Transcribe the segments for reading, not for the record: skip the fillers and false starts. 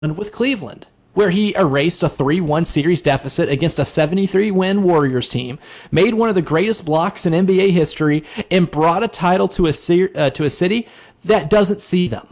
with Cleveland, where he erased a 3-1 series deficit against a 73-win Warriors team, made one of the greatest blocks in NBA history, and brought a title to a city that doesn't see them.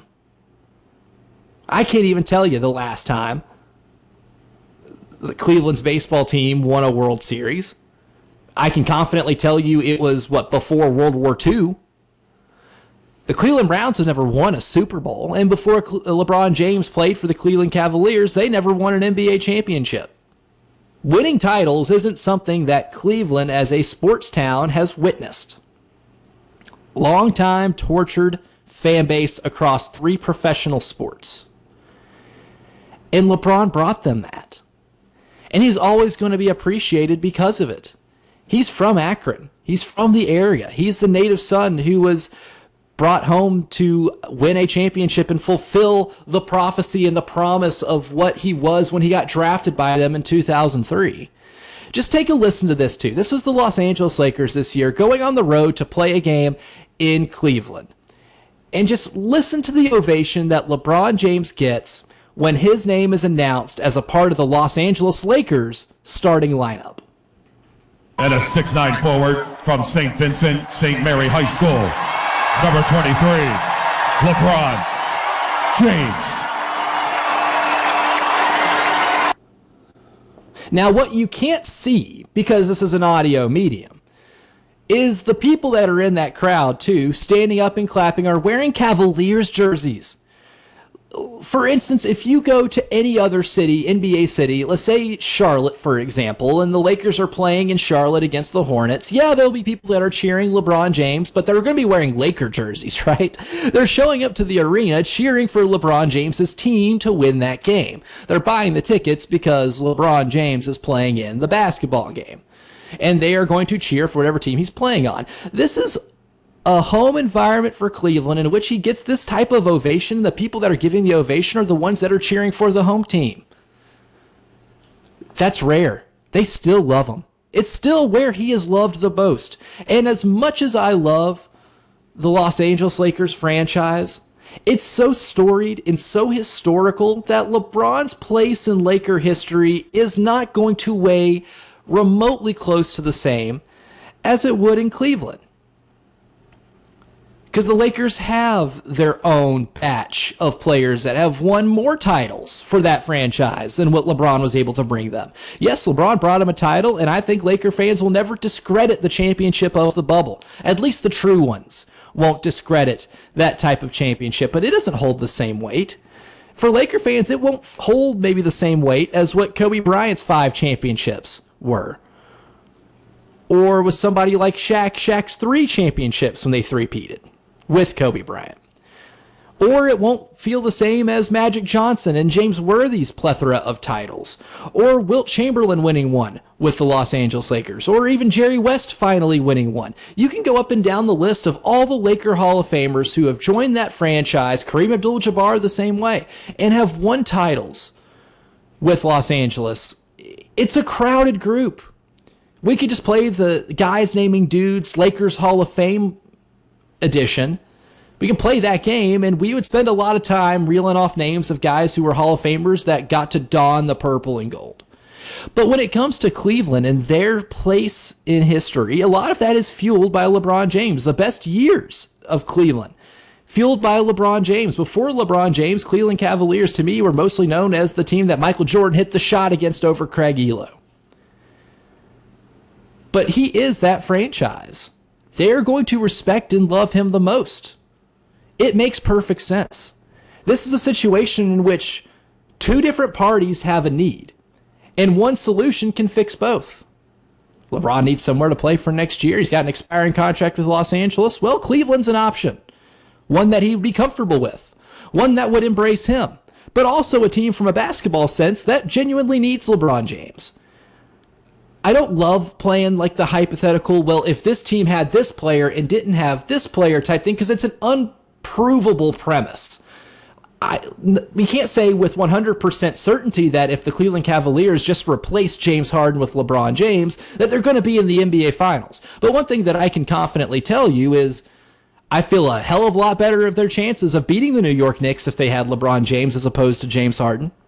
I can't even tell you the last time the Cleveland's baseball team won a World Series. I can confidently tell you it was, before World War II. The Cleveland Browns have never won a Super Bowl, and before LeBron James played for the Cleveland Cavaliers, they never won an NBA championship. Winning titles isn't something that Cleveland as a sports town has witnessed. Long-time tortured fan base across 3 professional sports. And LeBron brought them that. And he's always going to be appreciated because of it. He's from Akron. He's from the area. He's the native son who was brought home to win a championship and fulfill the prophecy and the promise of what he was when he got drafted by them in 2003. Just take a listen to this too. This was the Los Angeles Lakers this year going on the road to play a game in Cleveland. And just listen to the ovation that LeBron James gets when his name is announced as a part of the Los Angeles Lakers starting lineup. And a 6'9" forward from St. Vincent, St. Mary High School, number 23, LeBron James. Now, what you can't see, because this is an audio medium, is the people that are in that crowd, too, standing up and clapping, are wearing Cavaliers jerseys. For instance, if you go to any other city, NBA city, let's say Charlotte, for example, and the Lakers are playing in Charlotte against the Hornets, yeah, there'll be people that are cheering LeBron James, but they're going to be wearing Laker jerseys, right? They're showing up to the arena cheering for LeBron James's team to win that game. They're buying the tickets because LeBron James is playing in the basketball game, and they are going to cheer for whatever team he's playing on. This is a home environment for Cleveland in which he gets this type of ovation. The people that are giving the ovation are the ones that are cheering for the home team. That's rare. They still love him. It's still where he is loved the most. And as much as I love the Los Angeles Lakers franchise, it's so storied and so historical that LeBron's place in Laker history is not going to weigh remotely close to the same as it would in Cleveland. Because the Lakers have their own batch of players that have won more titles for that franchise than what LeBron was able to bring them. Yes, LeBron brought him a title, and I think Laker fans will never discredit the championship of the bubble. At least the true ones won't discredit that type of championship, but it doesn't hold the same weight. For Laker fans, it won't hold maybe the same weight as what Kobe Bryant's 5 championships were. Or with somebody like Shaq's 3 championships when they three-peated with Kobe Bryant. Or it won't feel the same as Magic Johnson and James Worthy's plethora of titles. Or Wilt Chamberlain winning one with the Los Angeles Lakers. Or even Jerry West finally winning one. You can go up and down the list of all the Laker Hall of Famers who have joined that franchise, Kareem Abdul-Jabbar the same way, and have won titles with Los Angeles. It's a crowded group. We could just play the guys naming dudes Lakers Hall of Fame edition. We can play that game, and we would spend a lot of time reeling off names of guys who were Hall of Famers that got to don the purple and gold. But when it comes to Cleveland and their place in history, a lot of that is fueled by LeBron James. The best years of Cleveland, fueled by LeBron James. Before LeBron James, Cleveland Cavaliers, to me, were mostly known as the team that Michael Jordan hit the shot against over Craig Elo. But he is that franchise. They're going to respect and love him the most. It makes perfect sense. This is a situation in which 2 different parties have a need, and one solution can fix both. LeBron needs somewhere to play for next year. He's got an expiring contract with Los Angeles. Well, Cleveland's an option. One that he'd be comfortable with. One that would embrace him. But also a team from a basketball sense that genuinely needs LeBron James. I don't love playing like the hypothetical, well, if this team had this player and didn't have this player type thing, because it's an unprovable premise. We can't say with 100% certainty that if the Cleveland Cavaliers just replace James Harden with LeBron James, that they're going to be in the NBA Finals. But one thing that I can confidently tell you is I feel a hell of a lot better of their chances of beating the New York Knicks if they had LeBron James as opposed to James Harden.